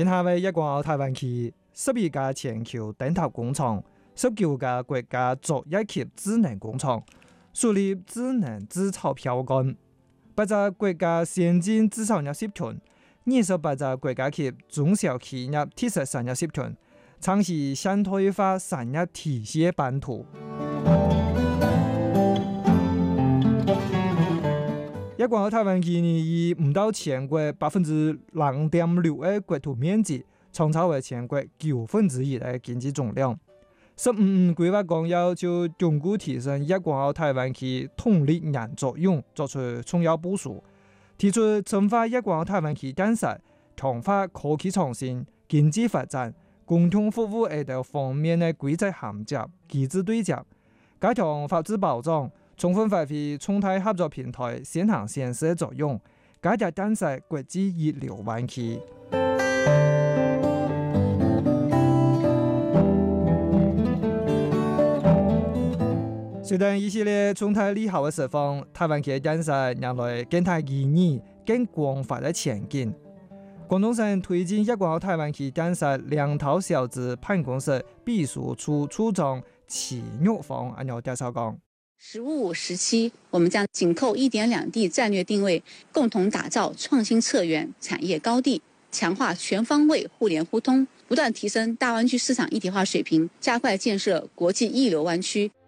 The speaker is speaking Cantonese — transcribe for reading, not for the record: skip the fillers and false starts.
今下為一港澳大灣區11家全球頂頭工廠、19家國家作一級智能工廠，樹立智能製造標杆。8個國家先進製造業集團、28個國家級中小企業特色產業集團，倡議現代化產業體系版圖。一港澳大灣區以唔到全國0.6%的國土面積，創造為全國1/9的經濟總量。15規劃綱要就鞏固提升一港澳大灣區統領人作用作出重要部署，提出深化一港澳大灣區建設、強化科技創新、經濟發展、共同服務等方面的規則銜接、機制對接，加強法治保障，充分發揮重大合作平台先行先試的作用，加強建設國際一流灣區。隨着一系列重大利好的釋放，大灣區建設迎來更大意義、更廣泛的前景。廣東省推進一港澳大灣區建設兩套小資辦公室秘書處處長齊玉芳按照介紹講 “15、17”，我們將緊扣1點2地戰略定位，共同打造創新策源產業高地，強化全方位互聯互通，不斷提升大灣區市場一體化水平，加快建設國際一流灣區。